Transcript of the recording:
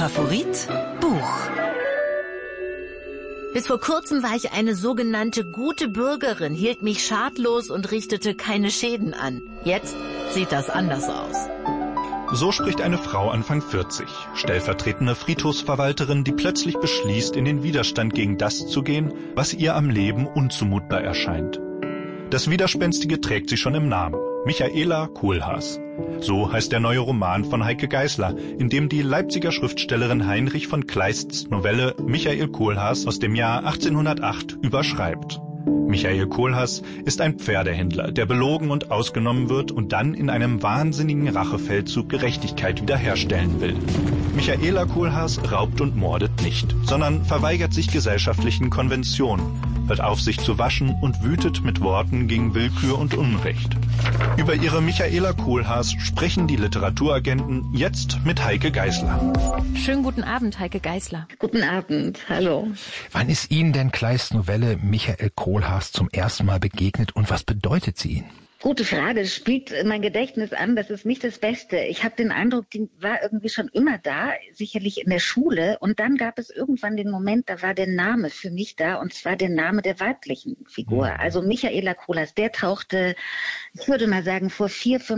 Favorit Buch. Bis vor kurzem war ich eine sogenannte gute Bürgerin, hielt mich schadlos und richtete keine Schäden an. Jetzt sieht das anders aus. So spricht eine Frau Anfang 40, stellvertretende Friedhofsverwalterin, die plötzlich beschließt, in den Widerstand gegen das zu gehen, was ihr am Leben unzumutbar erscheint. Das Widerspenstige trägt sie schon im Namen: Michaela Kohlhaas. So heißt der neue Roman von Heike Geisler, in dem die Leipziger Schriftstellerin Heinrich von Kleists Novelle Michael Kohlhaas aus dem Jahr 1808 überschreibt. Michael Kohlhaas ist ein Pferdehändler, der belogen und ausgenommen wird und dann in einem wahnsinnigen Rachefeldzug Gerechtigkeit wiederherstellen will. Michaela Kohlhaas raubt und mordet nicht, sondern verweigert sich gesellschaftlichen Konventionen, hört auf, sich zu waschen und wütet mit Worten gegen Willkür und Unrecht. Über ihre Michaela Kohlhaas sprechen die Literaturagenten jetzt mit Heike Geisler. Schönen guten Abend, Heike Geisler. Guten Abend, hallo. Wann ist Ihnen denn Kleists Novelle Michael Kohlhaas zum ersten Mal begegnet und was bedeutet sie Ihnen? Gute Frage, das spielt mein Gedächtnis an, das ist nicht das Beste. Ich habe den Eindruck, die war irgendwie schon immer da, sicherlich in der Schule. Und dann gab es irgendwann den Moment, da war der Name für mich da, und zwar der Name der weiblichen Figur. Also Michaela Kohlhaas, der tauchte, ich würde mal sagen, vor 4,